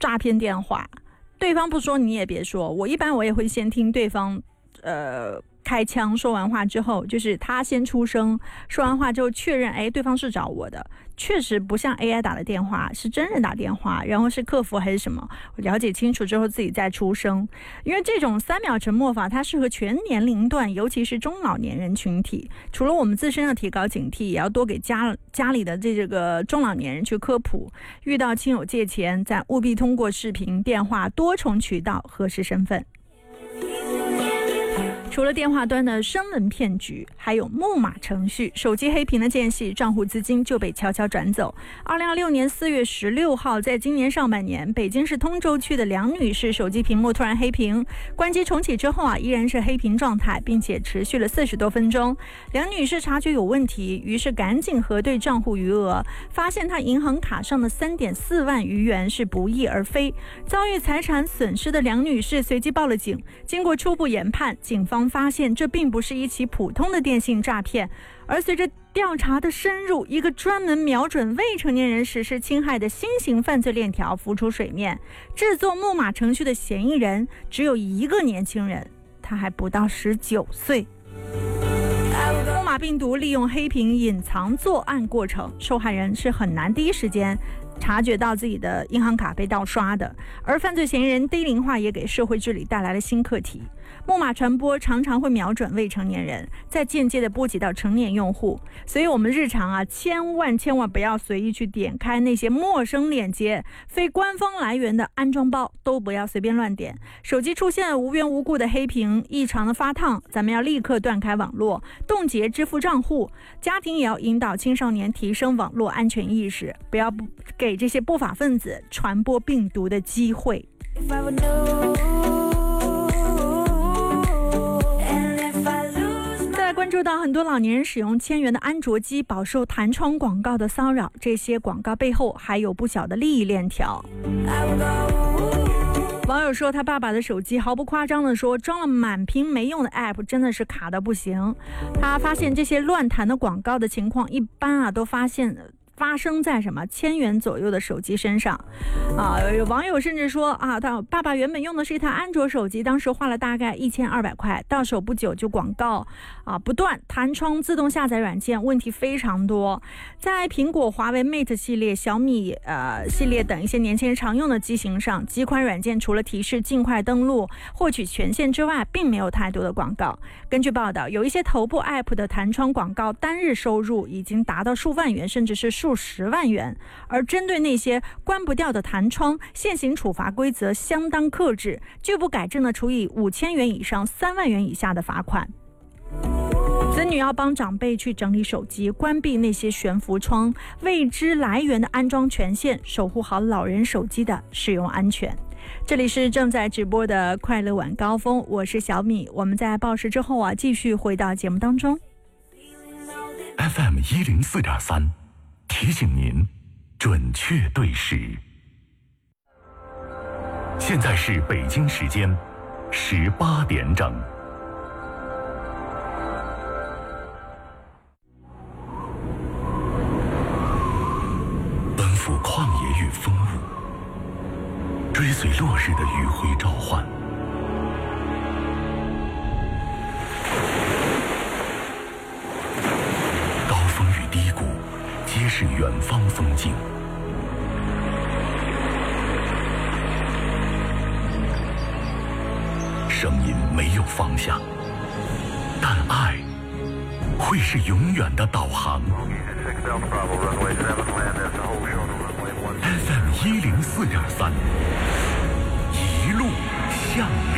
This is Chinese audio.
诈骗电话，对方不说你也别说，我也会先听对方开枪，说完话之后，就是他先出声，说完话之后确认，对方是找我的，确实不像 AI 打的电话，是真人打电话，然后是客服还是什么，我了解清楚之后自己再出声。因为这种3秒沉默法，它适合全年龄段，尤其是中老年人群体。除了我们自身要提高警惕，也要多给家里的这个中老年人去科普，遇到亲友借钱，再务必通过视频、电话多重渠道核实身份。除了电话端的声纹骗局，还有木马程序，手机黑屏的间隙，账户资金就被悄悄转走。2026年4月16号，在今年上半年，北京市通州区的梁女士手机屏幕突然黑屏，关机重启之后依然是黑屏状态，并且持续了40多分钟。梁女士察觉有问题，于是赶紧核对账户余额，发现她银行卡上的3.4万余元是不翼而飞。遭遇财产损失的梁女士随即报了警。经过初步研判，警方发现这并不是一起普通的电信诈骗，而随着调查的深入，一个专门瞄准未成年人实施侵害的新型犯罪链条浮出水面。制作木马程序的嫌疑人只有一个年轻人，他还不到19岁。木马病毒利用黑屏隐藏作案过程，受害人是很难第一时间察觉到自己的银行卡被盗刷的，而犯罪嫌疑人低龄化也给社会治理带来了新课题。木马传播常常会瞄准未成年人，再间接的波及到成年用户，所以我们日常千万不要随意去点开那些陌生链接，非官方来源的安装包都不要随便乱点。手机出现无缘无故的黑屏、异常的发烫，咱们要立刻断开网络，冻结支付账户。家庭也要引导青少年提升网络安全意识，不要给这些不法分子传播病毒的机会。关注到很多老年人使用千元的安卓机饱受弹窗广告的骚扰，这些广告背后还有不小的利益链条。网友说他爸爸的手机毫不夸张的说装了满屏没用的 app， 真的是卡得不行。他发现这些乱弹的广告的情况一般都发生在什么1000元左右的手机身上有网友甚至说他爸爸原本用的是一台安卓手机，当时花了大概1200块，到手不久就广告不断，弹窗自动下载软件问题非常多。在苹果、华为 Mate 系列、小米系列等一些年轻人常用的机型上，几款软件除了提示尽快登录获取权限之外，并没有太多的广告。根据报道，有一些头部 app 的弹窗广告单日收入已经达到数万元，甚至是数十万元。而针对那些关不掉的弹窗，现行处罚规则相当克制，拒不改正的处以5000元以上3万元以下的罚款。子女要帮长辈去整理手机，关闭那些悬浮窗，未知来源的安装权限，守护好老人手机的使用安全。这里是正在直播的快乐晚高峰，我是小米。我们在报时之后继续回到节目当中。 FM 104.3提醒您准确对时。现在是北京时间18点整。奔赴旷野与风雾，追随落日的余晖召唤。高峰与低谷，揭示远方风景。声音没有方向，但爱会是永远的导航。FM 104.3，一路向